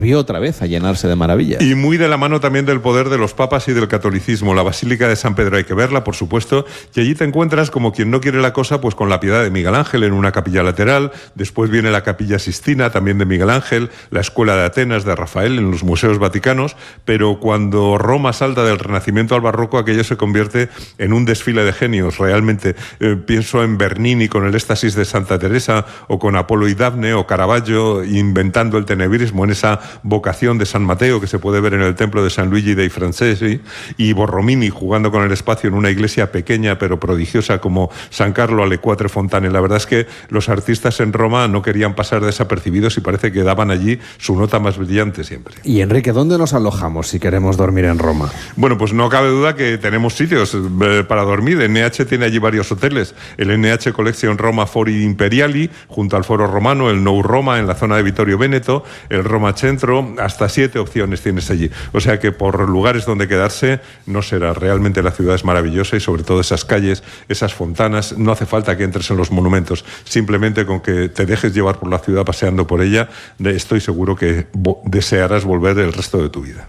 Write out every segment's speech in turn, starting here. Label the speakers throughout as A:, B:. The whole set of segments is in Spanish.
A: volvió otra vez a llenarse de maravillas.
B: Y muy de la mano también del poder de los papas y del catolicismo. La Basílica de San Pedro hay que verla, por supuesto, y allí te encuentras, como quien no quiere la cosa, pues con la Piedad de Miguel Ángel en una capilla lateral, después viene la Capilla Sistina, también de Miguel Ángel, la Escuela de Atenas de Rafael en los museos vaticanos, pero cuando Roma salta del Renacimiento al Barroco, aquello se convierte en un desfile de genios. Realmente pienso en Bernini con el éxtasis de Santa Teresa, o con Apolo y Dafne, o Caravaggio inventando el tenebrismo en esa vocación de San Mateo que se puede ver en el templo de San Luigi dei Francesi, y Borromini jugando con el espacio en una iglesia pequeña pero prodigiosa como San Carlo alle Quattro Fontane. La verdad es que los artistas en Roma no querían pasar desapercibidos y parece que daban allí su nota más brillante siempre.
C: Y Enrique, ¿dónde nos alojamos si queremos dormir en Roma?
B: Bueno, pues no cabe duda que tenemos sitios para dormir. NH tiene allí varios hoteles. El NH Collection Roma Fori Imperiali, junto al Foro Romano, el Nou Roma en la zona de Vittorio Veneto, el Roma Centro. Hasta 7 opciones tienes allí. O sea que por lugares donde quedarse no será. Realmente la ciudad es maravillosa, y sobre todo esas calles, esas fontanas. No hace falta que entres en los monumentos. Simplemente con que te dejes llevar por la ciudad paseando por ella, estoy seguro que desearás volver el resto de tu vida.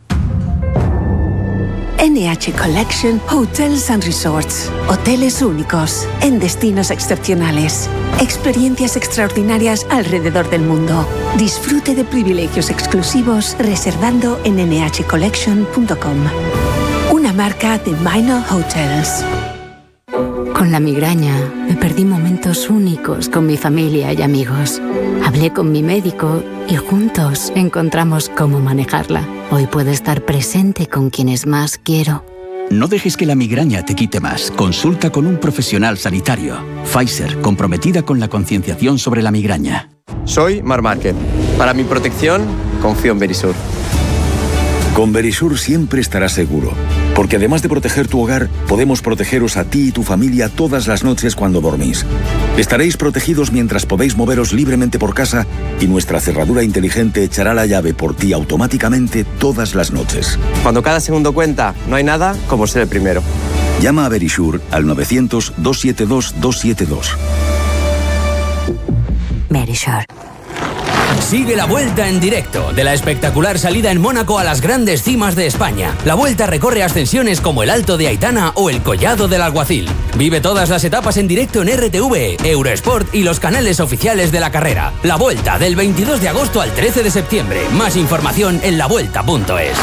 D: NH Collection Hotels and Resorts. Hoteles únicos, en destinos excepcionales. Experiencias extraordinarias alrededor del mundo. Disfrute de privilegios exclusivos reservando en nhcollection.com. Una marca de Minor Hotels.
E: Con la migraña me perdí momentos únicos con mi familia y amigos. Hablé con mi médico y juntos encontramos cómo manejarla. Hoy puedo estar presente con quienes más quiero.
F: No dejes que la migraña te quite más. Consulta con un profesional sanitario. Pfizer, comprometida con la concienciación sobre la migraña.
G: Soy Marc Márquez. Para mi protección, confío en Verisur.
H: Con Verisur siempre estarás seguro, porque además de proteger tu hogar, podemos protegeros a ti y tu familia todas las noches cuando dormís. Estaréis protegidos mientras podéis moveros libremente por casa, y nuestra cerradura inteligente echará la llave por ti automáticamente todas las noches.
G: Cuando cada segundo cuenta, no hay nada como ser el primero.
H: Llama a Verisur al 900-272-272.
E: Verisur.
I: Sigue la Vuelta en directo, de la espectacular salida en Mónaco a las grandes cimas de España. La Vuelta recorre ascensiones como el Alto de Aitana o el Collado del Alguacil. Vive todas las etapas en directo en RTV, Eurosport y los canales oficiales de la carrera. La Vuelta, del 22 de agosto al 13 de septiembre. Más información en lavuelta.es.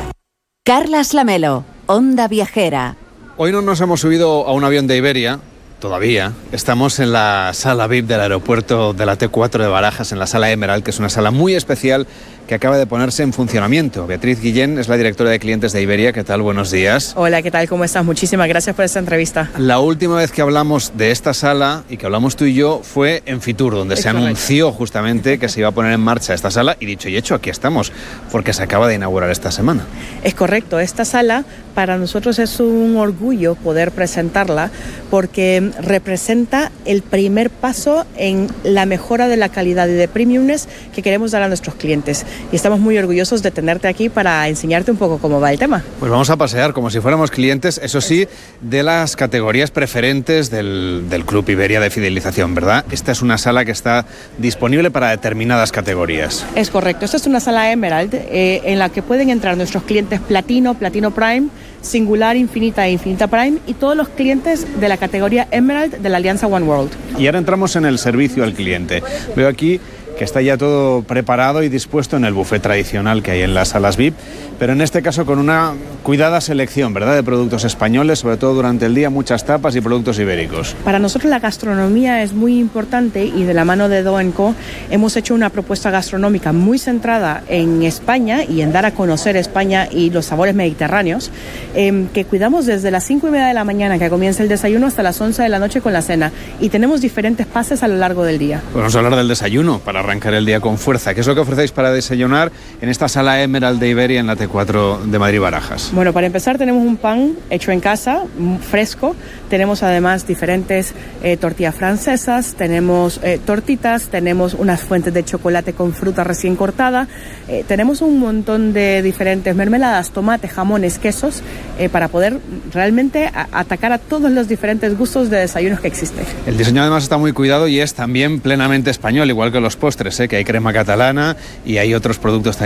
D: Carlas Lamelo, Onda Viajera.
C: Hoy no nos hemos subido a un avión de Iberia. Todavía estamos en la sala VIP del aeropuerto de la T4 de Barajas, en la sala Emerald, que es una sala muy especial que acaba de ponerse en funcionamiento. Beatriz Guillén es la directora de clientes de Iberia. ¿Qué tal? Buenos días.
J: Hola, ¿qué tal? ¿Cómo estás? Muchísimas gracias por esta entrevista.
C: La última vez que hablamos de esta sala y que hablamos tú y yo fue en Fitur, donde se anunció justamente que se iba a poner en marcha esta sala, y dicho y hecho, aquí estamos, porque se acaba de inaugurar esta semana.
J: Es correcto, esta sala para nosotros es un orgullo poder presentarla, porque representa el primer paso en la mejora de la calidad y de premiumness que queremos dar a nuestros clientes. Y estamos muy orgullosos de tenerte aquí para enseñarte un poco cómo va el tema.
C: Pues vamos a pasear como si fuéramos clientes, eso sí, de las categorías preferentes del Club Iberia de fidelización, ¿verdad? Esta es una sala que está disponible para determinadas categorías.
J: Es correcto, esta es una sala Emerald en la que pueden entrar nuestros clientes Platino, Platino Prime, Singular, Infinita e Infinita Prime, y todos los clientes de la categoría Emerald de la Alianza One World.
C: Y ahora entramos en el servicio al cliente. Veo aquí que está ya todo preparado y dispuesto en el buffet tradicional que hay en las salas VIP, pero en este caso con una cuidada selección, ¿verdad?, de productos españoles, sobre todo durante el día, muchas tapas y productos ibéricos.
J: Para nosotros la gastronomía es muy importante, y de la mano de Do & Co hemos hecho una propuesta gastronómica muy centrada en España y en dar a conocer España y los sabores mediterráneos, que cuidamos desde las 5:30 de la mañana, que comienza el desayuno, hasta las 11 de la noche con la cena, y tenemos diferentes pases a lo largo del día.
C: Pues vamos a hablar del desayuno para arrancar el día con fuerza. ¿Qué es lo que ofrecéis para desayunar en esta sala Emerald de Iberia en la T4 de Madrid Barajas?
J: Bueno, para empezar tenemos un pan hecho en casa, fresco. Tenemos además diferentes tortillas francesas, tenemos tortitas, tenemos unas fuentes de chocolate con fruta recién cortada, tenemos un montón de diferentes mermeladas, tomates, jamones, quesos, para poder realmente atacar a todos los diferentes gustos de desayunos que existen.
C: El diseño además está muy cuidado y es también plenamente español, igual que los postres. postres, que hay crema catalana y hay otros productos